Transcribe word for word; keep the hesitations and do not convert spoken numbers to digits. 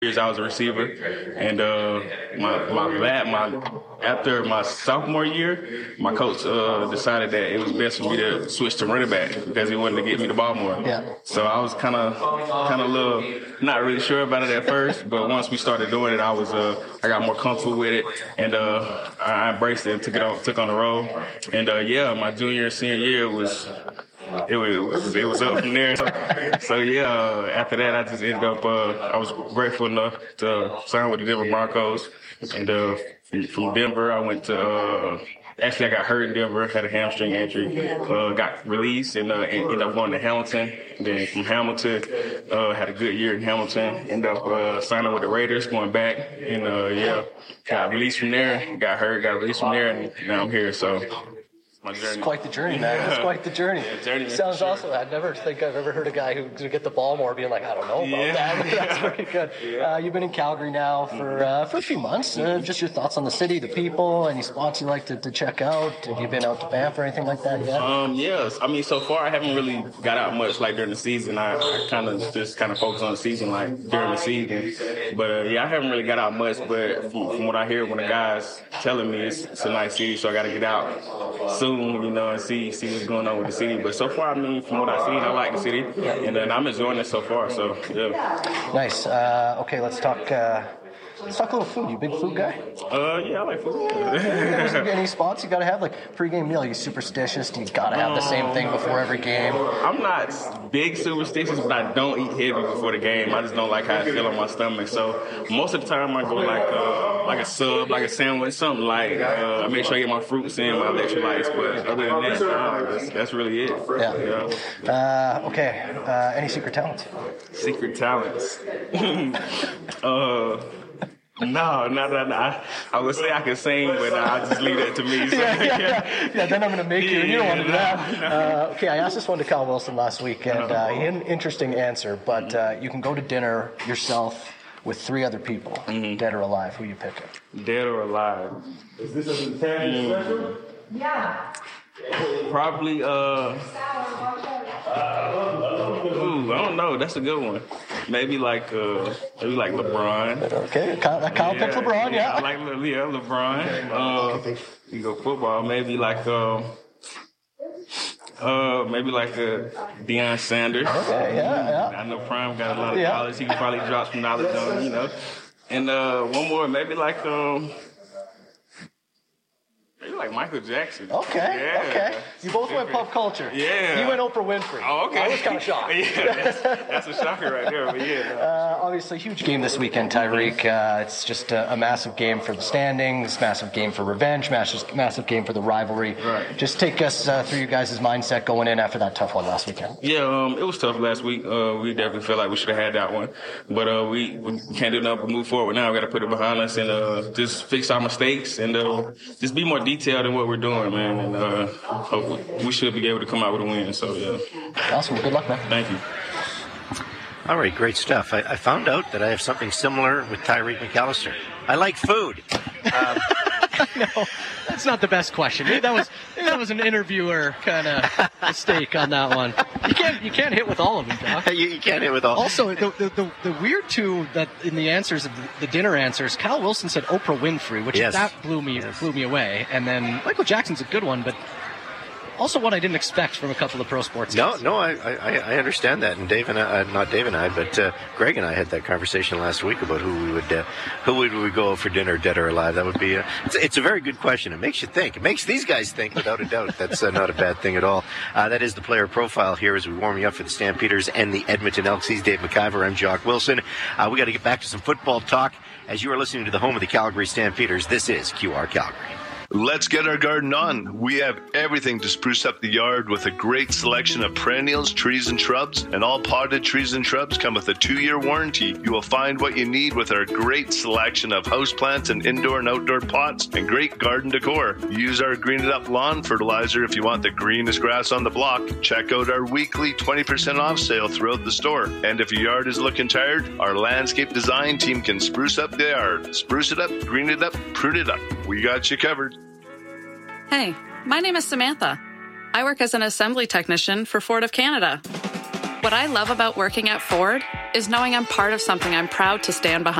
years I was a receiver, and uh, my my lab my after my sophomore year, my coach uh, decided that it was best for me to switch to running back because he wanted to get me the ball more. Yeah. So I was kind of kind of little not really sure about it at first, but once we started doing it, I was uh, I got more comfortable with it, and uh, I embraced it and took it on took on the role. And uh, yeah, my junior and senior year was. It was it was up from there. So, so yeah, uh, after that, I just ended up. Uh, I was grateful enough to sign with the Denver Broncos, and uh, from, from Denver, I went to. Uh, actually, I got hurt in Denver, had a hamstring injury, uh, got released, and, uh, and ended up going to Hamilton. Then from Hamilton, uh, had a good year in Hamilton. Ended up uh, signing with the Raiders, going back, and uh, yeah, got released from there. Got hurt, got released from there, and now I'm here. So. My journey. It's quite the journey, man. Yeah. It's quite the journey. Yeah, journey Sounds sure. awesome. I never think I've ever heard a guy who could get the ball more being like, I don't know about yeah. that. That's pretty good. Yeah. Uh, you've been in Calgary now for uh, for a few months. Uh, just your thoughts on the city, the people, any spots you like to, to check out? Have you been out to Banff or anything like that yet? Um, yes. I mean, so far I haven't really got out much like during the season. I, I kind of just kind of focus on the season like during the season. But uh, yeah, I haven't really got out much. But from, from what I hear when the guys telling me, it's, it's a nice city, so I got to get out soon, you know, and see see what's going on with the city. But so far, I mean, from what I've seen, I like the city, and uh, I'm enjoying it so far. So yeah. Nice. Uh, okay, let's talk. Uh, let's talk a little food. You a big food guy? Uh, yeah, I like food. There's any spots you gotta have, like pregame meal? You superstitious? Do you gotta have the same thing before every game? I'm not big superstitious, but I don't eat heavy before the game. I just don't like how I feel on my stomach. So most of the time, I go like uh, like a sub, like a sandwich, something like. Uh, I make sure I get my fruits in, my electrolytes. But other than that, uh, that's, that's really it. Yeah. yeah. Uh, okay. Uh, any secret talents? Secret talents. uh. No, no, no, no. I, I would say I can sing, but I'll just leave that to me. So, yeah, yeah, yeah. yeah, then I'm going to make you, and you don't want to do that. Uh, okay, I asked this one to Kyle Wilson last week, and uh, he had an interesting answer, but uh, you can go to dinner yourself with three other people, mm-hmm. dead or alive. Who are you picking? Dead or alive. Is this a Italian special? Yeah. Probably, uh... Ooh, I don't know. That's a good one. Maybe like uh, maybe like LeBron. Okay, Kyle, Kyle yeah, picked LeBron. Yeah, yeah, I like yeah LeBron. Uh, you go football. Maybe like um, uh, maybe like uh, Deion Sanders. Okay, yeah, yeah. I know Prime got a lot of yeah. knowledge. He can probably drop some knowledge on, you know. And uh, one more, maybe like um. Maybe like Michael Jackson. Okay, yeah. okay. You both went pop culture. Yeah. You went Oprah Winfrey. Oh, okay. I was kind of shocked. yeah, that's, that's a shocker right there, but yeah. Uh, obviously, huge game this weekend, Tyreek. Uh, it's just a, a massive game for the standings, massive game for revenge, massive, massive game for the rivalry. Right. Just take us uh, through your guys' mindset going in after that tough one last weekend. Yeah, um, it was tough last week. Uh, we definitely felt like we should have had that one. But uh, we, we can't do nothing but move forward now. We got to put it behind us and uh, just fix our mistakes and uh, just be more detailed in what we're doing. Man, and uh, hopefully we should be able to come out with a win. So yeah. Awesome. Good luck, man. Thank you. All right, great stuff. I, I found out that I have something similar with Tyreek McAllister. I like food. Um, no, that's not the best question. Maybe that was maybe that was an interviewer kind of mistake on that one. You can't you can't hit with all of them, Doc. you, you can't hit with all. Also, the the, the, the weird two that in the answers of the, the dinner answers, Kyle Wilson said Oprah Winfrey, which yes. that blew me yes. blew me away, and then Michael Jackson's a good one, but. Also, what I didn't expect from a couple of pro sports. No, guys. no, I, I, I understand that, and Dave and I, uh, not Dave and I, but uh, Greg and I had that conversation last week about who we would, uh, who would we go for dinner, dead or alive. That would be, a, it's, it's a very good question. It makes you think. It makes these guys think, without a doubt. That's uh, not a bad thing at all. Uh, that is the player profile here as we warm you up for the Stampeders and the Edmonton Elks. He's Dave McIver. I'm Jock Wilson. Uh, we got to get back to some football talk as you are listening to the home of the Calgary Stampeders. This is Q R Calgary. Let's get our garden on. We have everything to spruce up the yard with a great selection of perennials, trees, and shrubs. And all potted trees and shrubs come with a two-year warranty. You will find what you need with our great selection of houseplants and indoor and outdoor pots and great garden decor. Use our Green It Up lawn fertilizer if you want the greenest grass on the block. Check out our weekly twenty percent off sale throughout the store. And if your yard is looking tired, our landscape design team can spruce up the yard. Spruce it up, green it up, prune it up. We got you covered. Hey, my name is Samantha. I work as an assembly technician for Ford of Canada. What I love about working at Ford is knowing I'm part of something I'm proud to stand behind.